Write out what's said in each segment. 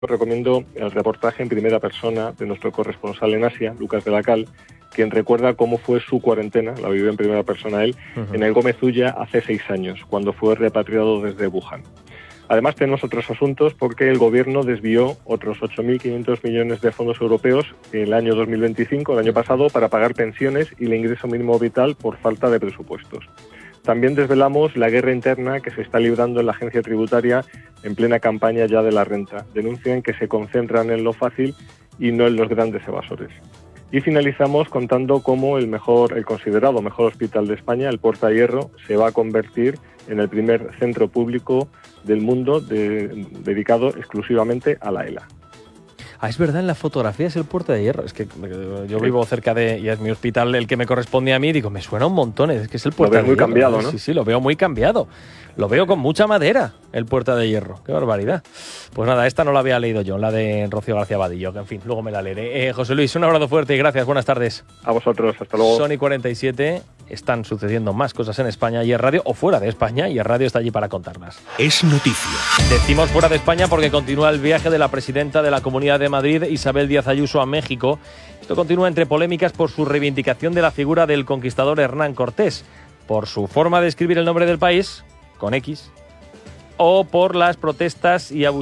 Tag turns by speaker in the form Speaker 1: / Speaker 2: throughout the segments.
Speaker 1: Recomiendo el reportaje en primera persona de nuestro corresponsal en Asia, Lucas de la Cal, quien recuerda cómo fue su cuarentena, la vivió en primera persona él, en el Gómez Ulla hace 6 años, cuando fue repatriado desde Wuhan. Además tenemos otros asuntos porque el gobierno desvió otros 8.500 millones de fondos europeos el año 2025, el año pasado, para pagar pensiones y el ingreso mínimo vital por falta de presupuestos. También desvelamos la guerra interna que se está librando en la agencia tributaria en plena campaña ya de la renta. Denuncian que se concentran en lo fácil y no en los grandes evasores. Y finalizamos contando cómo el considerado mejor hospital de España, el Puerta de Hierro, se va a convertir en el primer centro público del mundo dedicado exclusivamente a la ELA.
Speaker 2: Ah, es verdad, en la fotografía es el Puerta de Hierro. Es que yo vivo cerca y es mi hospital el que me corresponde a mí. Digo, me suena un montón, es que es el Puerta de Hierro.
Speaker 1: Lo veo muy cambiado, ¿no?
Speaker 2: Sí, lo veo muy cambiado. Lo veo con mucha madera, el Puerta de Hierro. ¡Qué barbaridad! Pues nada, esta no la había leído yo, la de Rocío García Vadillo, que en fin, luego me la leeré. José Luis, un abrazo fuerte y gracias, buenas tardes.
Speaker 1: A vosotros, hasta luego.
Speaker 2: Sony 47, están sucediendo más cosas en España y en radio, o fuera de España, y en radio está allí para contarlas.
Speaker 3: Es noticia.
Speaker 2: Decimos fuera de España porque continúa el viaje de la presidenta de la Comunidad de Madrid, Isabel Díaz Ayuso, a México. Esto continúa entre polémicas por su reivindicación de la figura del conquistador Hernán Cortés, por su forma de escribir el nombre del país, con X, o por las protestas y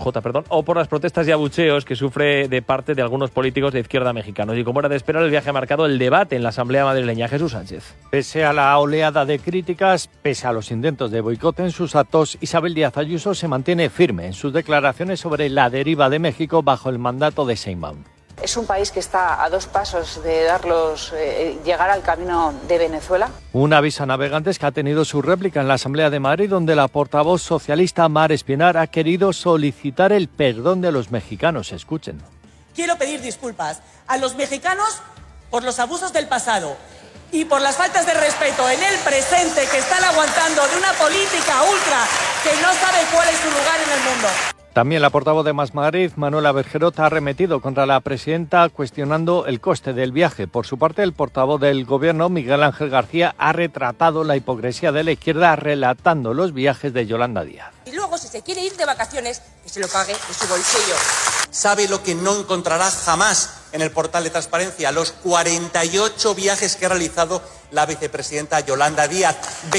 Speaker 2: abucheos que sufre de parte de algunos políticos de izquierda mexicanos. Y como era de esperar, el viaje ha marcado el debate en la Asamblea madrileña. Jesús Sánchez.
Speaker 4: Pese a la oleada de críticas, pese a los intentos de boicot en sus actos, Isabel Díaz Ayuso se mantiene firme en sus declaraciones sobre la deriva de México bajo el mandato de Sheinbaum.
Speaker 5: Es un país que está a 2 pasos de llegar al camino de Venezuela.
Speaker 4: Un aviso a navegantes que ha tenido su réplica en la Asamblea de Madrid, donde la portavoz socialista Mar Espinar ha querido solicitar el perdón de los mexicanos. Escuchen.
Speaker 6: Quiero pedir disculpas a los mexicanos por los abusos del pasado y por las faltas de respeto en el presente que están aguantando de una política ultra que no sabe cuál es su lugar en el mundo.
Speaker 4: También la portavoz de Más Madrid, Manuela Bergerot, ha arremetido contra la presidenta cuestionando el coste del viaje. Por su parte, el portavoz del Gobierno, Miguel Ángel García, ha retratado la hipocresía de la izquierda relatando los viajes de Yolanda Díaz.
Speaker 6: Y luego, si se quiere ir de vacaciones, que se lo pague de su bolsillo.
Speaker 7: ¿Sabe lo que no encontrará jamás en el portal de transparencia? Los 48 viajes que ha realizado la vicepresidenta Yolanda Díaz.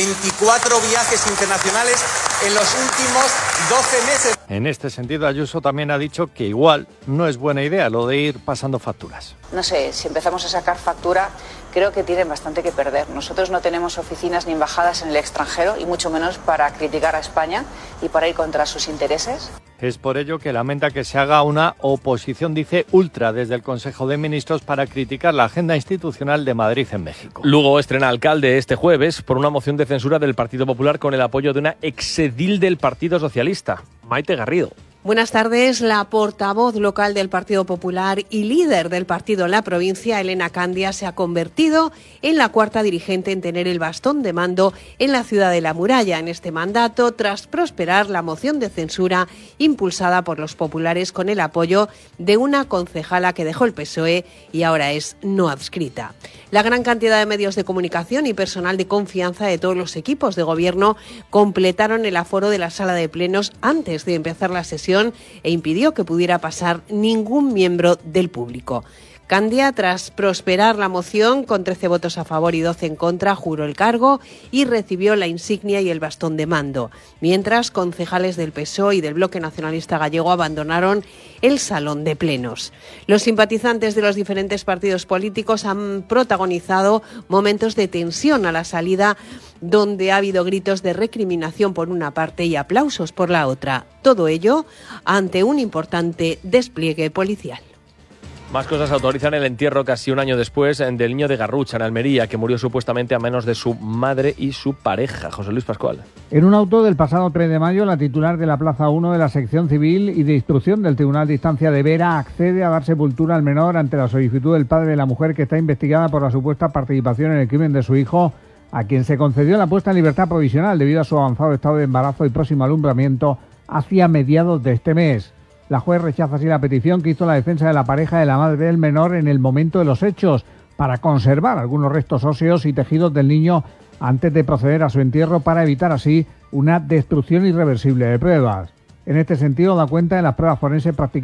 Speaker 7: 24 viajes internacionales en los últimos 12 meses.
Speaker 4: En este sentido, Ayuso también ha dicho que igual no es buena idea lo de ir pasando facturas.
Speaker 5: No sé, si empezamos a sacar factura, creo que tienen bastante que perder. Nosotros no tenemos oficinas ni embajadas en el extranjero, y mucho menos para criticar a España y para ir contra sus intereses.
Speaker 4: Es por ello que lamenta que se haga una oposición, dice, ultra desde el Consejo de Ministros para criticar la agenda institucional de Madrid en México.
Speaker 2: Lugo estrena alcalde este jueves por una moción de censura del Partido Popular con el apoyo de una exedil del Partido Socialista, Maite Garrido.
Speaker 8: Buenas tardes. La portavoz local del Partido Popular y líder del partido en la provincia, Elena Candia, se ha convertido en la 4ª dirigente en tener el bastón de mando en la ciudad de La Muralla en este mandato, tras prosperar la moción de censura impulsada por los populares con el apoyo de una concejala que dejó el PSOE y ahora es no adscrita. La gran cantidad de medios de comunicación y personal de confianza de todos los equipos de gobierno completaron el aforo de la sala de plenos antes de empezar la sesión e impidió que pudiera pasar ningún miembro del público. Candia, tras prosperar la moción con 13 votos a favor y 12 en contra, juró el cargo y recibió la insignia y el bastón de mando, mientras concejales del PSOE y del Bloque Nacionalista Gallego abandonaron el salón de plenos. Los simpatizantes de los diferentes partidos políticos han protagonizado momentos de tensión a la salida, donde ha habido gritos de recriminación por una parte y aplausos por la otra. Todo ello ante un importante despliegue policial.
Speaker 2: Más cosas. Autorizan el entierro casi un año después del niño de Garrucha, en Almería, que murió supuestamente a manos de su madre y su pareja. José Luis Pascual.
Speaker 9: En un auto del pasado 3 de mayo, la titular de la Plaza 1 de la sección civil y de instrucción del Tribunal de Instancia de Vera accede a dar sepultura al menor ante la solicitud del padre de la mujer, que está investigada por la supuesta participación en el crimen de su hijo, a quien se concedió la puesta en libertad provisional debido a su avanzado estado de embarazo y próximo alumbramiento hacia mediados de este mes. La juez rechaza así la petición que hizo la defensa de la pareja de la madre del menor en el momento de los hechos, para conservar algunos restos óseos y tejidos del niño antes de proceder a su entierro, para evitar así una destrucción irreversible de pruebas. En este sentido, da cuenta de las pruebas forenses practicadas